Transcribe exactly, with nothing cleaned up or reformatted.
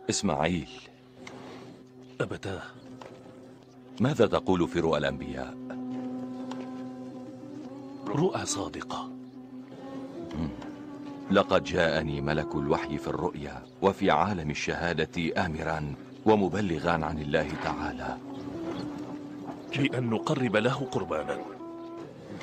إسماعيل، أبتاه. ماذا تقول في رؤى الأنبياء؟ رؤى صادقة. لقد جاءني ملك الوحي في الرؤيا وفي عالم الشهادة آمرا ومبلغا عن الله تعالى بأن نقرب له قربانا.